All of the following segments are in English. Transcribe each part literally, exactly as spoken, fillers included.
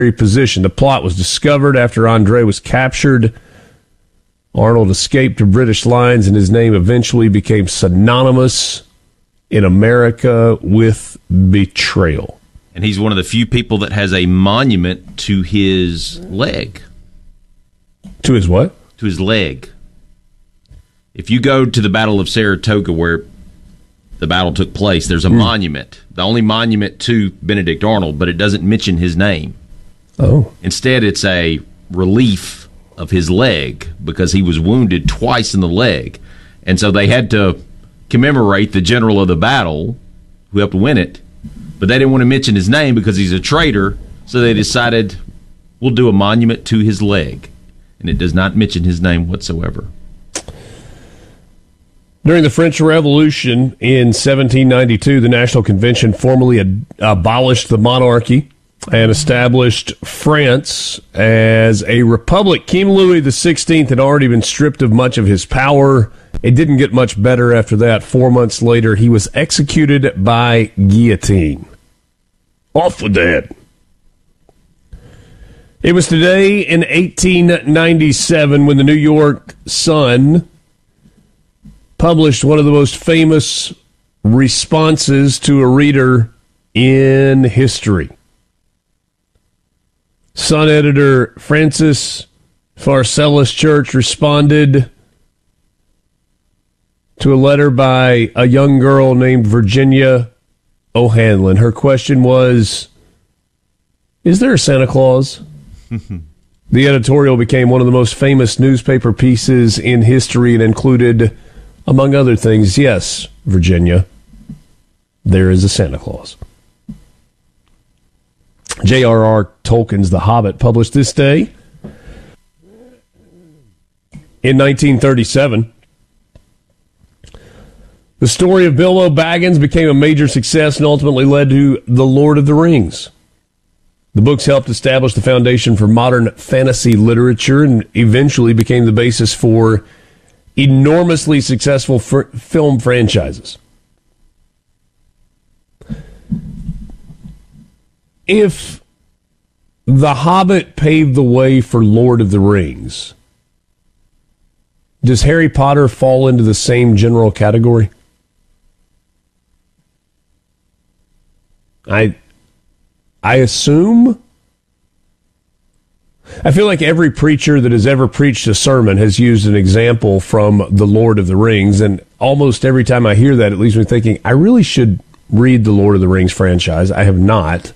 position. The plot was discovered after Andre was captured. Arnold escaped to British lines, and his name eventually became synonymous in America with betrayal. And he's one of the few people that has a monument to his leg. To his what? To his leg. If you go to the Battle of Saratoga, where the battle took place, there's a mm. monument. The only monument to Benedict Arnold, but it doesn't mention his name. Oh. Instead, it's a relief of his leg because he was wounded twice in the leg. And so they had to commemorate the general of the battle who helped win it, but they didn't want to mention his name because he's a traitor, so they decided we'll do a monument to his leg. And it does not mention his name whatsoever. During the French Revolution in seventeen ninety-two, the National Convention formally ad- abolished the monarchy and established France as a republic. King Louis the sixteenth had already been stripped of much of his power. It didn't get much better after that. Four months later, he was executed by guillotine. Off with that. It was today in eighteen ninety-seven when the New York Sun published one of the most famous responses to a reader in history. Sun editor Francis Pharcellus Church responded to a letter by a young girl named Virginia O'Hanlon. Her question was, is there a Santa Claus? The editorial became one of the most famous newspaper pieces in history and included, among other things, yes, Virginia, there is a Santa Claus. J R R. Tolkien's The Hobbit, published this day in nineteen thirty-seven. The story of Bilbo Baggins became a major success and ultimately led to The Lord of the Rings. The books helped establish the foundation for modern fantasy literature and eventually became the basis for enormously successful fr- film franchises. If The Hobbit paved the way for Lord of the Rings, does Harry Potter fall into the same general category? I I assume. I feel like every preacher that has ever preached a sermon has used an example from The Lord of the Rings, and almost every time I hear that, it leaves me thinking, I really should read the Lord of the Rings franchise. I have not.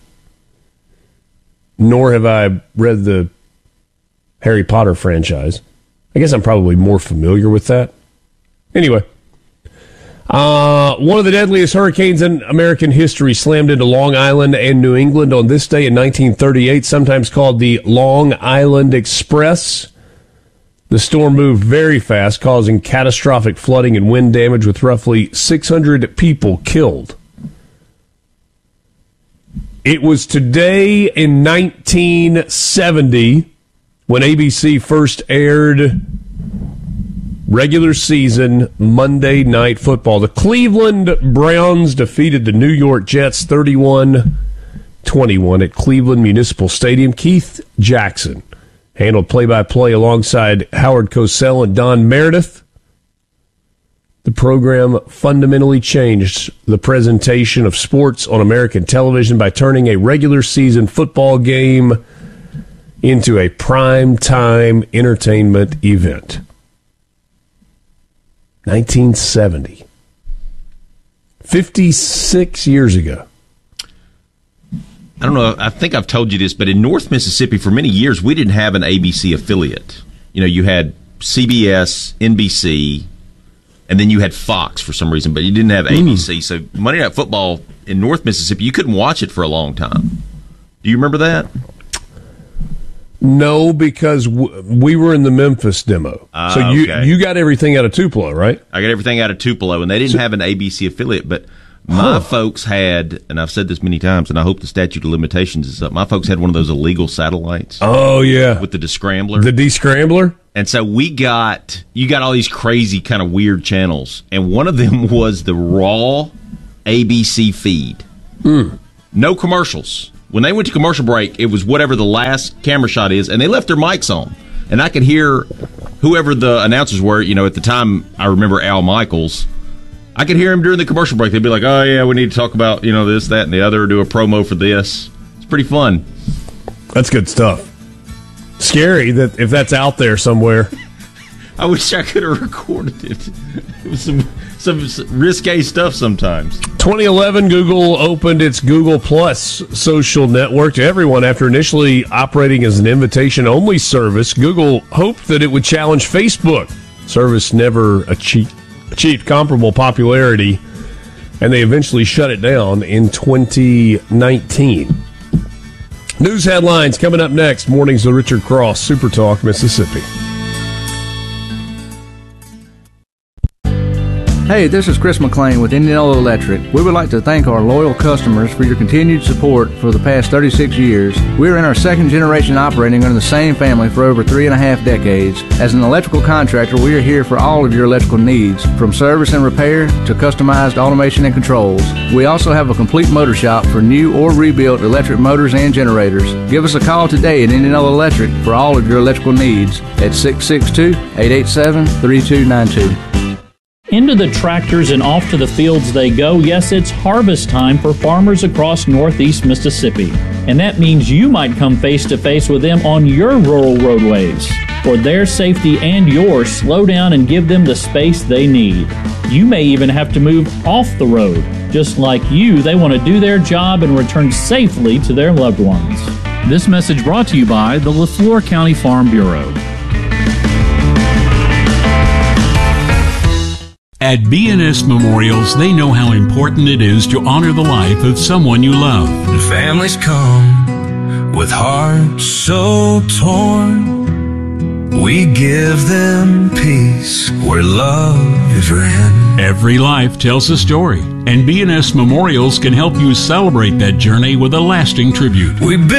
Nor have I read the Harry Potter franchise. I guess I'm probably more familiar with that. Anyway. Uh, one of the deadliest hurricanes in American history slammed into Long Island and New England on this day in nineteen thirty-eight, sometimes called the Long Island Express. The storm moved very fast, causing catastrophic flooding and wind damage with roughly six hundred people killed. It was today in nineteen seventy when A B C first aired regular season Monday Night Football. The Cleveland Browns defeated the New York Jets thirty-one twenty-one at Cleveland Municipal Stadium. Keith Jackson handled play-by-play alongside Howard Cosell and Don Meredith. The program fundamentally changed the presentation of sports on American television by turning a regular season football game into a prime-time entertainment event. nineteen seventy. fifty-six years ago. I don't know, I think I've told you this, but in North Mississippi, for many years, we didn't have an A B C affiliate. You know, you had C B S, N B C, and then you had Fox for some reason, but you didn't have A B C. Mm. So Monday Night Football in North Mississippi, you couldn't watch it for a long time. Do you remember that? No, because w- we were in the Memphis demo. Uh, so you okay. you got everything out of Tupelo, right? I got everything out of Tupelo, and they didn't so, have an A B C affiliate, but my huh. folks had, and I've said this many times, and I hope the statute of limitations is up, my folks had one of those illegal satellites. Oh, yeah. With the descrambler. The descrambler? And so we got, you got all these crazy kind of weird channels, and one of them was the raw A B C feed. Mm. No commercials when they went to commercial break, it was whatever the last camera shot is, and they left their mics on. And I could hear whoever the announcers were. You know, at the time, I remember Al Michaels. I could hear him during the commercial break. They'd be like, oh, yeah, we need to talk about, you know, this, that, and the other, do a promo for this. It's pretty fun. That's good stuff. Scary that if that's out there somewhere. I wish I could have recorded it. It was some, some risque stuff sometimes. twenty eleven, Google opened its Google Plus social network to everyone after initially operating as an invitation-only service. Google hoped that it would challenge Facebook. Service never achieved, achieved comparable popularity, and they eventually shut it down in twenty nineteen. News headlines coming up next. Mornings with Richard Cross, Super Talk, Mississippi. Hey, this is Chris McLean with Indianola Electric. We would like to thank our loyal customers for your continued support for the past thirty-six years. We're in our second generation operating under the same family for over three and a half decades. As an electrical contractor, we are here for all of your electrical needs, from service and repair to customized automation and controls. We also have a complete motor shop for new or rebuilt electric motors and generators. Give us a call today at Indianola Electric for all of your electrical needs at six six two, eight eight seven, three two nine two. Into the tractors and off to the fields they go. Yes, it's harvest time for farmers across northeast Mississippi. And that means you might come face to face with them on your rural roadways. For their safety and yours, slow down and give them the space they need. You may even have to move off the road. Just like you, they want to do their job and return safely to their loved ones. This message brought to you by the LeFlore County Farm Bureau. At B and S Memorials, they know how important it is to honor the life of someone you love. And families come with hearts so torn. We give them peace where love is ran. Every life tells a story, and B and S Memorials can help you celebrate that journey with a lasting tribute. We